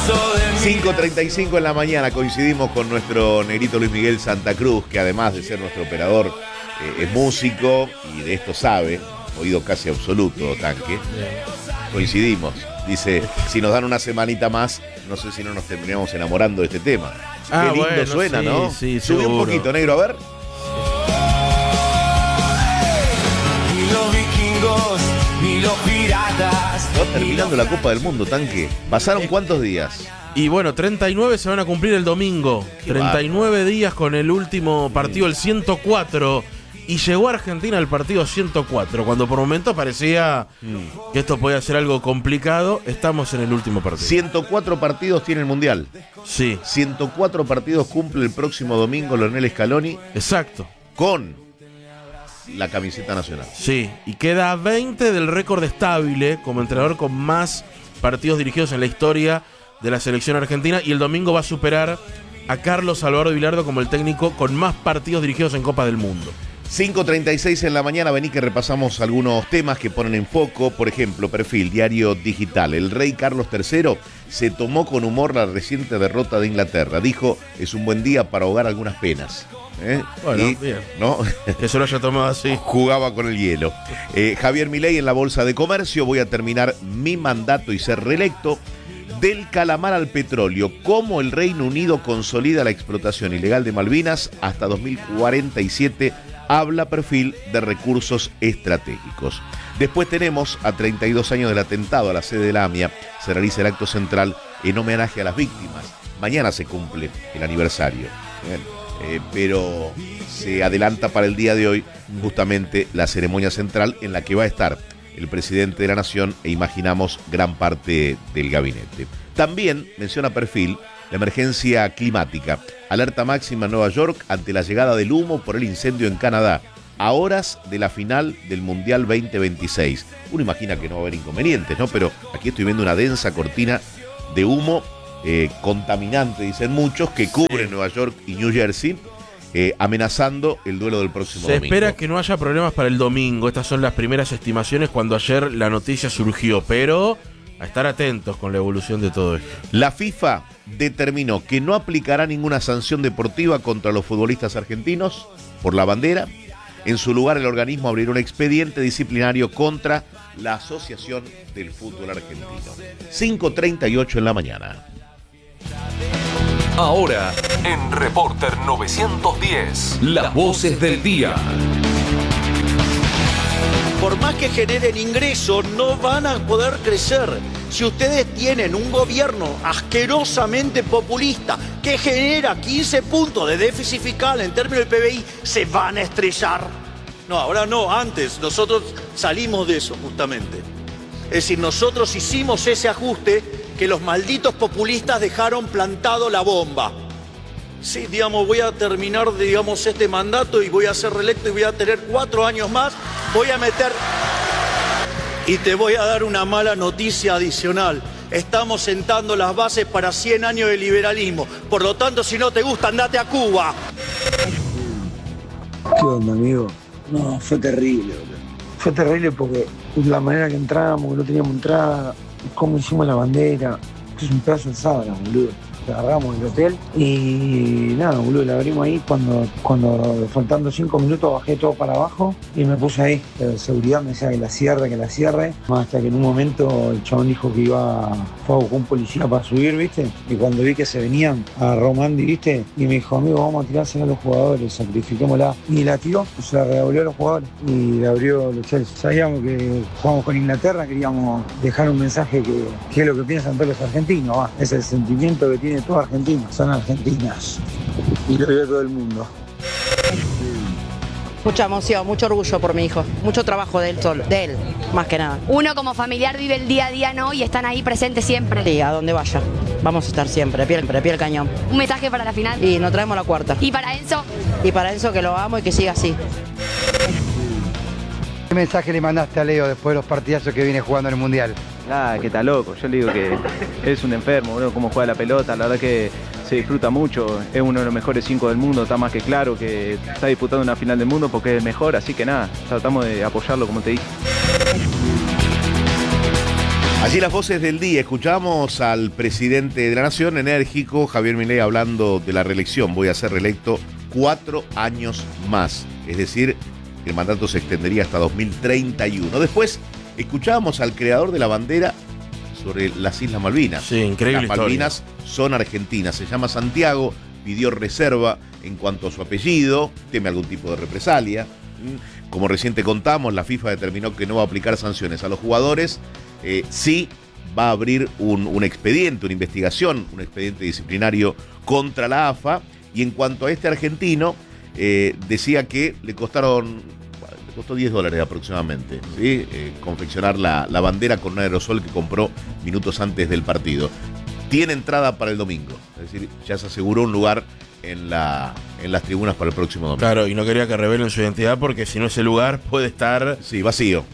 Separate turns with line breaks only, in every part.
5:35 en la mañana, coincidimos con nuestro negrito Luis Miguel Santa Cruz, que además de ser nuestro operador, es músico y de esto sabe, oído casi absoluto, Tanque. Coincidimos, dice, si nos dan una semanita más, no sé si no nos terminamos enamorando de este tema. Qué lindo bueno, suena, sí, ¿no?
Sí,
sube un poquito, negro, a ver.
Ni los vikingos, ni los piratas.
Va terminando la Copa del Mundo, Tanque. ¿Pasaron cuántos días?
Y bueno, 39 se van a cumplir el domingo. 39 días con el último partido, el 104. Y llegó a Argentina el partido 104. Cuando por momentos parecía que esto podía ser algo complicado, estamos en el último partido.
104 partidos tiene el Mundial.
Sí.
104 partidos cumple el próximo domingo Lionel Scaloni.
Exacto.
Con la camiseta nacional.
Sí, y queda 20 del récord estable como entrenador con más partidos dirigidos en la historia de la selección argentina, y el domingo va a superar a Carlos Alvaro Bilardo como el técnico con más partidos dirigidos en Copa del Mundo.
5:36 en la mañana, vení que repasamos algunos temas que ponen en foco. Por ejemplo, Perfil, diario digital. El rey Carlos III se tomó con humor la reciente derrota de Inglaterra. Dijo, es un buen día para ahogar algunas penas.
Bueno,
y,
bien.
¿no?
Que se lo haya tomado así.
Jugaba con el hielo. Javier Milei en la Bolsa de Comercio. Voy a terminar mi mandato y ser reelecto. Del calamar al petróleo, cómo el Reino Unido consolida la explotación ilegal de Malvinas hasta 2047, habla Perfil de recursos estratégicos. Después tenemos, a 32 años del atentado a la sede de la AMIA, se realiza el acto central en homenaje a las víctimas. Mañana se cumple el aniversario, pero se adelanta para el día de hoy justamente la ceremonia central en la que va a estar el presidente de la Nación e imaginamos gran parte del gabinete. También menciona Perfil la emergencia climática. Alerta máxima en Nueva York ante la llegada del humo por el incendio en Canadá, a horas de la final del Mundial 2026. Uno imagina que no va a haber inconvenientes, ¿no? Pero aquí estoy viendo una densa cortina de humo contaminante, dicen muchos, que cubre Nueva York y New Jersey, amenazando el duelo del próximo domingo.
Se espera que no haya problemas para el domingo. Estas son las primeras estimaciones cuando ayer la noticia surgió, pero a estar atentos con la evolución de todo esto.
La FIFA determinó que no aplicará ninguna sanción deportiva contra los futbolistas argentinos por la bandera. En su lugar, el organismo abrirá un expediente disciplinario contra la Asociación del Fútbol Argentino. 5:38 en la mañana.
Ahora, en Reporter 910, las voces del día.
Por más que generen ingresos, no van a poder crecer. Si ustedes tienen un gobierno asquerosamente populista que genera 15 puntos de déficit fiscal en términos del PBI, se van a estrellar. No, ahora no, antes. Nosotros salimos de eso justamente. Es decir, nosotros hicimos ese ajuste que los malditos populistas dejaron plantado la bomba. Sí, digamos, voy a terminar, digamos, este mandato y voy a ser reelecto y voy a tener 4 años más. Voy a meter... Y te voy a dar una mala noticia adicional. Estamos sentando las bases para 100 años de liberalismo. Por lo tanto, si no te gusta, andate a Cuba.
¿Qué onda, amigo? No, fue terrible, boludo. Fue terrible porque la manera que entramos, que no teníamos entrada, cómo hicimos la bandera. Esto es un pedazo de sábana, boludo. La agarramos del hotel y nada, boludo, la abrimos ahí. Cuando faltando 5 minutos bajé todo para abajo y me puse ahí. La seguridad me decía que la cierre. Hasta que en un momento el chabón dijo que fue a buscar un policía para subir, ¿viste? Y cuando vi que se venían, agarró Mandy, ¿viste? Y me dijo, amigo, vamos a tirársela a los jugadores, sacrifiquémosla. Y la tiró, se la revolvió a los jugadores y la abrió los Chelsea. Sabíamos que jugamos con Inglaterra, queríamos dejar un mensaje que es lo que piensan todos los argentinos, ¿va? Es el sentimiento que tiene todo argentino, son argentinas y lo vio todo el mundo.
Mucha emoción, mucho orgullo por mi hijo, mucho trabajo de él solo, de él, más que nada.
Uno como familiar vive el día a día, ¿no? Y están ahí presentes siempre.
Sí, a donde vaya, vamos a estar siempre, pie al cañón.
Un mensaje para la final.
Y nos traemos la cuarta.
¿Y para Enzo?
Y para Enzo que lo amo y que siga así.
¿Qué mensaje le mandaste a Leo después de los partidazos que viene jugando en el Mundial?
Que está loco, yo le digo que es un enfermo, bro, cómo juega la pelota, la verdad que se disfruta mucho, es uno de los mejores 5 del mundo, está más que claro que está disputando una final del mundo porque es el mejor, así que nada, tratamos de apoyarlo como te dije.
Allí las voces del día. Escuchamos al presidente de la Nación, enérgico, Javier Milei, hablando de la reelección. Voy a ser reelecto 4 años más. Es decir, el mandato se extendería hasta 2031. Después, escuchábamos al creador de la bandera sobre las Islas Malvinas.
Sí, increíble.
Las Malvinas son argentinas. Se llama Santiago, pidió reserva en cuanto a su apellido, teme algún tipo de represalia. Como recién te contamos, la FIFA determinó que no va a aplicar sanciones a los jugadores. Sí va a abrir un expediente, una investigación, un expediente disciplinario contra la AFA. Y en cuanto a este argentino, decía que le costó $10 aproximadamente, ¿sí? Confeccionar la bandera con un aerosol que compró minutos antes del partido. Tiene entrada para el domingo, es decir, ya se aseguró un lugar en las tribunas para el próximo domingo.
Claro, y no quería que revelen su identidad porque si no ese lugar puede estar
vacío,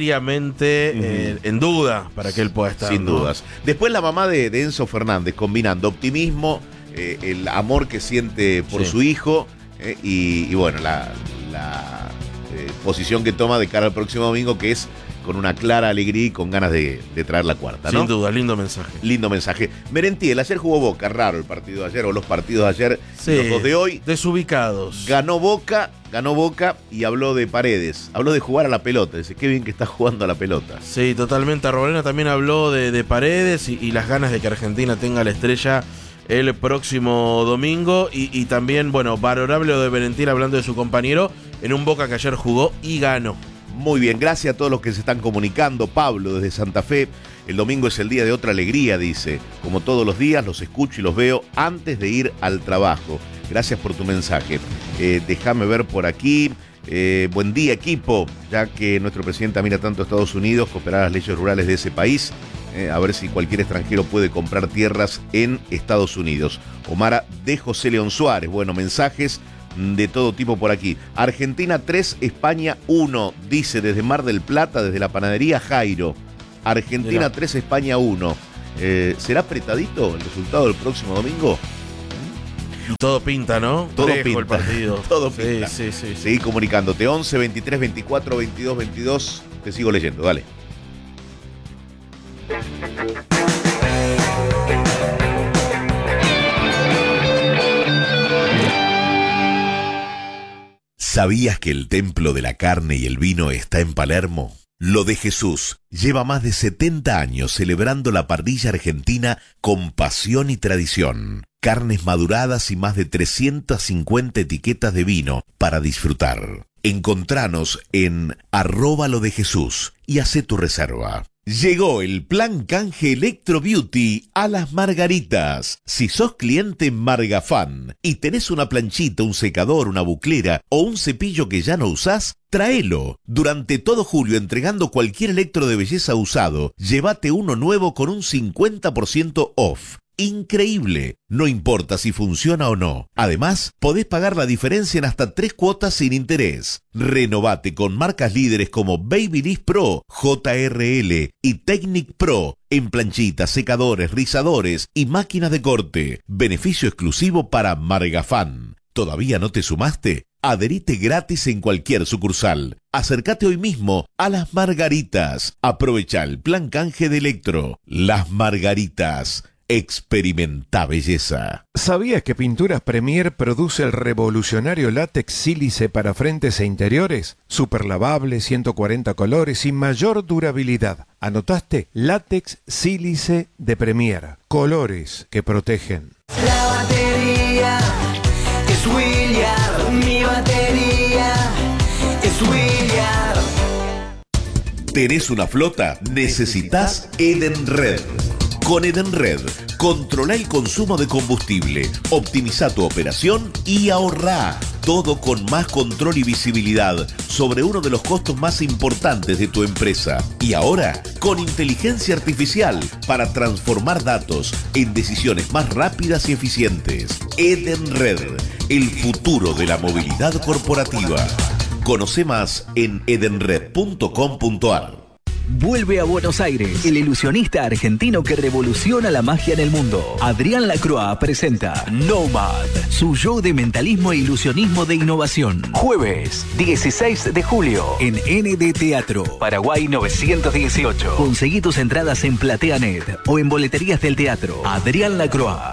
seriamente en duda para que él pueda estar.
Sin dudas. Después la mamá de Enzo Fernández, combinando optimismo, el amor que siente por su hijo y bueno, la posición que toma de cara al próximo domingo, que es con una clara alegría y con ganas de traer la cuarta, ¿no?
Sin duda, lindo mensaje.
Lindo mensaje. Merentiel, ayer jugó Boca, raro el partido de ayer, o los partidos de ayer, los dos de hoy.
Desubicados.
Ganó Boca y habló de Paredes, habló de jugar a la pelota, dice, qué bien que está jugando a la pelota.
Sí, totalmente. Arbolena también habló de Paredes y las ganas de que Argentina tenga la estrella el próximo domingo. Y también, bueno, valorable lo de Merentiel hablando de su compañero en un Boca que ayer jugó y ganó.
Muy bien, gracias a todos los que se están comunicando. Pablo desde Santa Fe, el domingo es el día de otra alegría, dice. Como todos los días, los escucho y los veo antes de ir al trabajo. Gracias por tu mensaje. Déjame ver por aquí. Buen día, equipo. Ya que nuestro presidente mira tanto a Estados Unidos, cooperar las leyes rurales de ese país. A ver si cualquier extranjero puede comprar tierras en Estados Unidos. Omar de José León Suárez. Bueno, mensajes de todo tipo por aquí. Argentina 3, España 1, dice desde Mar del Plata, desde la panadería Jairo. Argentina 3, España 1. ¿Será apretadito el resultado del próximo domingo?
Y todo pinta, ¿no?
Todo
Parejo
pinta.
El partido.
Todo pinta.
Sí.
Seguí comunicándote. 11, 23, 24, 22, 22. Te sigo leyendo, dale. ¿Sabías que el templo de la carne y el vino está en Palermo? Lo de Jesús lleva más de 70 años celebrando la parrilla argentina con pasión y tradición. Carnes maduradas y más de 350 etiquetas de vino para disfrutar. Encontranos en @lodejesús y hacé tu reserva. Llegó el plan canje Electro Beauty a Las Margaritas. Si sos cliente Margafan y tenés una planchita, un secador, una buclera o un cepillo que ya no usás, tráelo. Durante todo julio, entregando cualquier electro de belleza usado, llévate uno nuevo con un 50% off. Increíble, no importa si funciona o no. Además, podés pagar la diferencia en hasta 3 cuotas sin interés. Renovate con marcas líderes como Babyliss Pro, JRL y Technic Pro en planchitas, secadores, rizadores y máquinas de corte. Beneficio exclusivo para Margafan. ¿Todavía no te sumaste? Adherite gratis en cualquier sucursal. Acércate hoy mismo a Las Margaritas. Aprovecha el plan canje de Electro. Las Margaritas. Experimenta belleza.
¿Sabías que Pinturas Premier produce el revolucionario látex sílice para frentes e interiores? Super lavable, 140 colores y mayor durabilidad. ¿Anotaste? Látex sílice de Premier. Colores que protegen.
La batería es William, mi batería es William.
¿Tenés una flota? Necesitas Edenred. Con Edenred, controla el consumo de combustible, optimiza tu operación y ahorrá. Todo con más control y visibilidad sobre uno de los costos más importantes de tu empresa. Y ahora, con inteligencia artificial para transformar datos en decisiones más rápidas y eficientes. Edenred, el futuro de la movilidad corporativa. Conoce más en edenred.com.ar.
vuelve a Buenos Aires, el ilusionista argentino que revoluciona la magia en el mundo. Adrián Lacroix presenta Nomad, su show de mentalismo e ilusionismo de innovación. Jueves 16 de julio en ND Teatro, Paraguay 918. Conseguí tus entradas en PlateaNet o en boleterías del teatro. Adrián Lacroix,